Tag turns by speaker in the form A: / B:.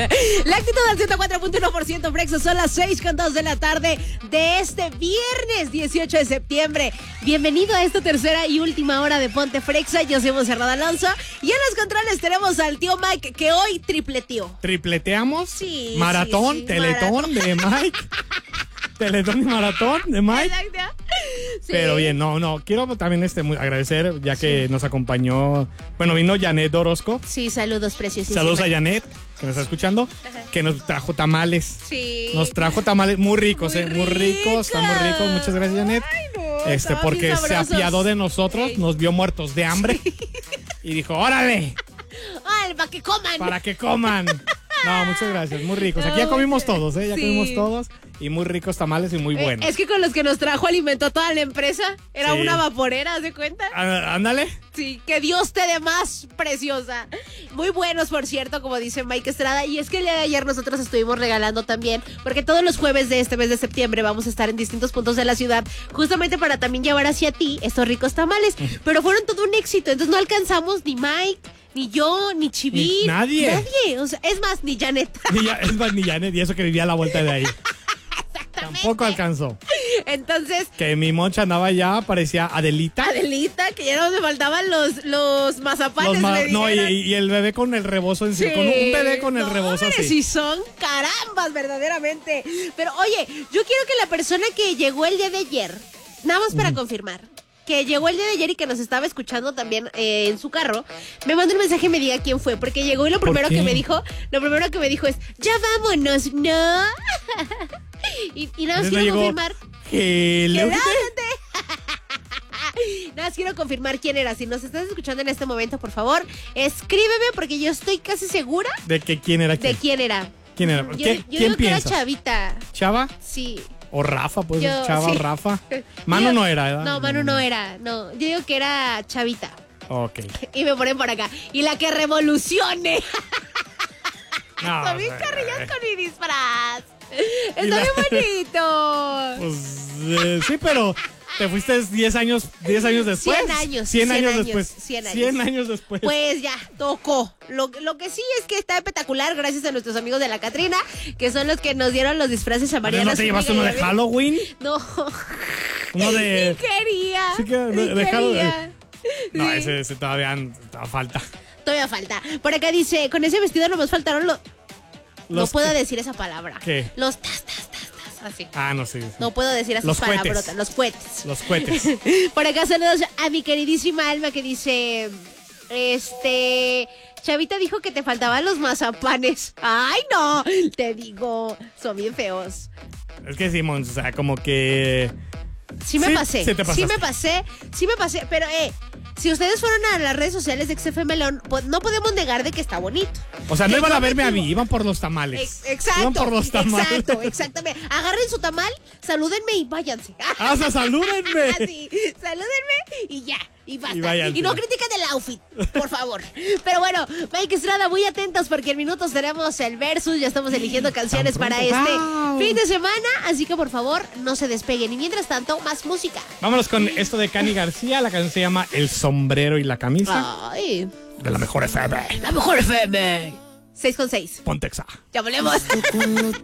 A: La actitud al 104.1% Frexa, son las 6:02 de la tarde de este viernes 18 de septiembre. Bienvenido a esta tercera y última hora de Ponte Frexa. Yo soy Monserrat Alonso y en los controles tenemos al tío Mike, que hoy tripleteó.
B: ¿Tripleteamos?
A: Sí.
B: Maratón,
A: sí,
B: teletón
A: maratón.
B: de Mike. Teletón y maratón de Mike.
A: Exacto. Sí.
B: Pero bien, no. Quiero también agradecer, ya que nos acompañó. Bueno, vino Janet Orozco.
A: Sí, saludos preciosísimos.
B: Saludos a Janet, que nos está escuchando.
A: Ajá.
B: Que nos trajo tamales.
A: Sí.
B: Nos trajo tamales muy ricos,
A: Muy
B: muy ricos, están muy ricos. Muchas gracias, Janet.
A: Ay, no, estaban
B: Porque
A: bien
B: se
A: sabrosos.
B: apiadó de nosotros,
A: Sí.
B: nos vio muertos de hambre. Y dijo, órale,
A: Ay, para que coman.
B: para que coman. No, muchas gracias, muy ricos. Aquí ya comimos todos, ya
A: Sí.
B: comimos todos. Y muy ricos tamales y muy buenos.
A: Es que con los que nos trajo alimentó toda la empresa. Era
B: Sí.
A: una vaporera, ¿haz de cuenta?
B: Ándale.
A: Sí, que Dios te dé más, preciosa. Muy buenos, por cierto, como dice Mike Estrada. Y es que el día de ayer nosotros estuvimos regalando también, porque todos los jueves de este mes de septiembre vamos a estar en distintos puntos de la ciudad, justamente para también llevar hacia ti estos ricos tamales. Pero fueron todo un éxito, entonces no alcanzamos ni Mike, ni yo, ni Chivín.
B: Ni nadie.
A: Nadie, o sea, es más, ni Janet.
B: Es más, ni Janet, y eso que vivía a la vuelta de ahí. Tampoco alcanzó.
A: Entonces,
B: Que mi moncha andaba ya, parecía Adelita.
A: Adelita, que ya no me faltaban los mazapanes. me
B: No,
A: dijeron.
B: y el bebé con el rebozo encima.
A: Sí.
B: Con un bebé con el
A: No,
B: rebozo
A: hombre,
B: así.
A: sí son carambas, verdaderamente. Pero oye, yo quiero que la persona que llegó el día de ayer, nada más para confirmar, que llegó el día de ayer y que nos estaba escuchando también en su carro, me mande un mensaje y me diga quién fue, porque llegó y lo primero
B: qué?
A: que me dijo es, ya vámonos, ¿no? y nada más
B: Entonces
A: quiero
B: llegó,
A: confirmar.
B: Hello.
A: Nada más quiero confirmar quién era. Si nos estás escuchando en este momento, por favor, escríbeme, porque yo estoy casi segura
B: ¿De que quién era quién?
A: de quién era.
B: ¿Quién era?
A: Yo
B: ¿Quién
A: digo que era
B: piensas?
A: Chavita.
B: ¿Chava?
A: Sí.
B: ¿O Rafa? Pues
A: Yo-
B: Chava
A: sí.
B: o Rafa. Manu
A: Yo-
B: no era, ¿verdad?
A: No, Manu no era. No, yo digo que era Chavita.
B: Ok.
A: Y me ponen por acá. Y la que revolucione.
B: No,
A: Está bien
B: o sea,
A: carrillas con mi disfraz. Está
B: la-
A: bien bonito.
B: Pues sí, pero te fuiste 10 años después.
A: 100 años.
B: 100 años después.
A: 100 años.
B: 100 años después.
A: Pues ya, tocó. Lo que sí es que está espectacular, gracias a nuestros amigos de la Catrina, que son los que nos dieron los disfraces a Mariana.
B: ¿No te llevaste uno de
A: Zúñiga y a mí.
B: Halloween?
A: No.
B: Uno de...
A: Ni quería.
B: Sí que
A: ni
B: de Halloween.
A: quería.
B: No,
A: Sí.
B: ese todavía falta.
A: Todavía falta. Por acá dice, con ese vestido nomás faltaron los... No
B: Los
A: puedo
B: que-
A: decir esa palabra.
B: ¿Qué?
A: Los tas, así.
B: Ah, no sé. Sí.
A: No puedo decir esas
B: Los cohetes.
A: palabrotas. Los cohetes.
B: Los cohetes.
A: Por acá saludos a mi queridísima Alma, que dice, Chavita dijo que te faltaban los mazapanes. Ay, no, te digo, son bien feos.
B: Es que Simón, o sea, como que...
A: Sí me
B: Sí,
A: pasé,
B: sí te pasaste.
A: sí me pasé, pero si ustedes fueron a las redes sociales de XFM León, pues no podemos negar de que está bonito.
B: O sea, no
A: Que
B: iban a
A: yo me
B: verme a mí,
A: equivoco.
B: iban por los tamales.
A: Exacto.
B: Iban por los tamales.
A: Exacto, exactamente. Agarren su tamal, salúdenme y váyanse.
B: ¡Ah, o sea, salúdenme!
A: Así, salúdenme y ya, y basta.
B: Y váyanse.
A: Y no critiquen el outfit, por favor. Pero bueno, Mike Estrada, muy atentos porque en minutos tenemos el versus, ya estamos eligiendo canciones
B: Tan
A: para
B: pronto.
A: este
B: Wow.
A: fin de semana, así que por favor, no se despeguen. Y mientras tanto, más música.
B: Vámonos con esto de Cani García. La canción se llama El sombrero y la camisa.
A: Ay,
B: De la mejor FM.
A: la mejor FM. 6 con 6.
B: Pontexa.
A: Ya volvemos.